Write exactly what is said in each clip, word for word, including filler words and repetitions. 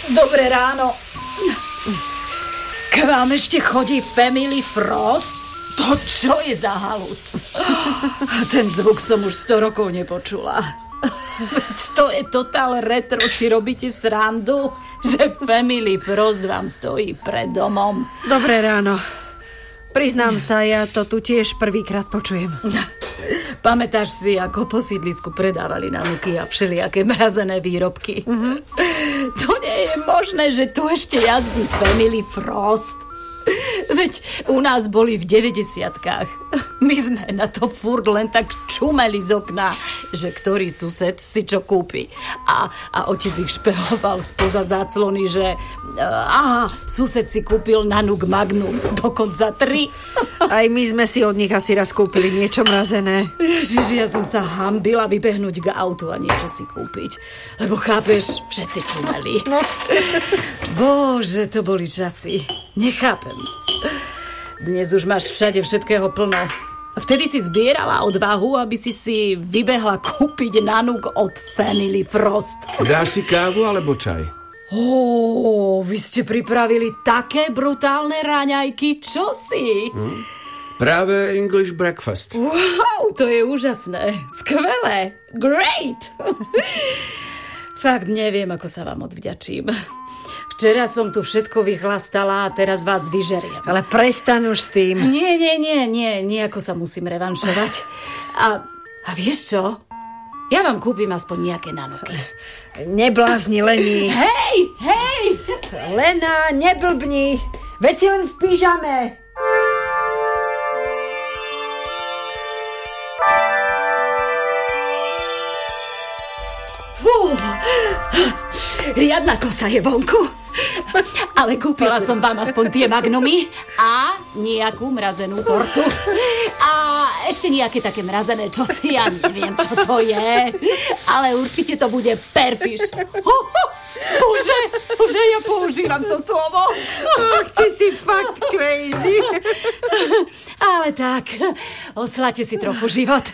Dobré ráno. K vám ešte chodí Family Frost? To čo je za halus? Ten zvuk som už sto rokov nepočula. To je totál retro, si robíte srandu, že Family Frost vám stojí pred domom. Dobré ráno. Priznám sa, ja to tu tiež prvýkrát počujem. Pamätáš si, ako po sídlisku predávali nanuky a všelijaké mrazené výrobky? Mm-hmm. To nie je možné, že tu ešte jazdí Family Frost. Veď u nás boli v deväťdesiatkách. My sme na to furt len tak čumeli z okna, že ktorý sused si čo kúpi. A, a otec ich špehoval spoza záclony, že uh, aha, sused si kúpil Nanuk Magnum, dokonca tri. Aj my sme si od nich asi raz kúpili niečo mrazené. Ježiš, ja som sa hanbila vybehnúť k autu a niečo si kúpiť. Lebo chápeš, všetci čumeli. No. Bože, to boli časy. Nechápem. Dnes už máš všade všetkého plno. Vtedy si zbierala odvahu, aby si si vybehla kúpiť Nanuk od Family Frost. Dáš si kávu alebo čaj? Ó, vy ste pripravili také brutálne raňajky, čo si? Hm? Práve English breakfast. Wow, to je úžasné. Skvelé. Great. Fakt neviem, ako sa vám odvďačím. Včera som tu všetko vychlastala a teraz vás vyžeriem. Ale prestaň už s tým. Nie, nie, nie, nie, nejako sa musím revanšovať. A, a vieš čo? Ja vám kúpim aspoň nejaké nanuky. Neblázni, Leni. Hej, hej! Lena, neblbni. Veď si len v pyžame. Fú, riadna kosa je vonku. Ale kúpila som vám aspoň tie magnumy a nejakú mrazenú tortu. A ešte nejaké také mrazené čosi, ja neviem, čo to je. Ale určite to bude perfiš. Bože, bože, ja používam to slovo. Ach, ty si fakt crazy. Ale tak, osláte si trochu život.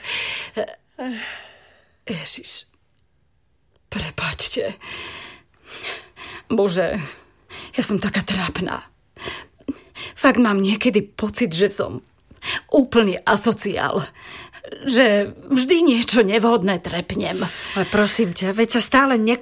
Ježiš, prepáčte. Bože, ja som taká trápna. Fakt mám niekedy pocit, že som úplný asociál. Že vždy niečo nevhodné trepnem. Ale prosím ťa, veď sa stále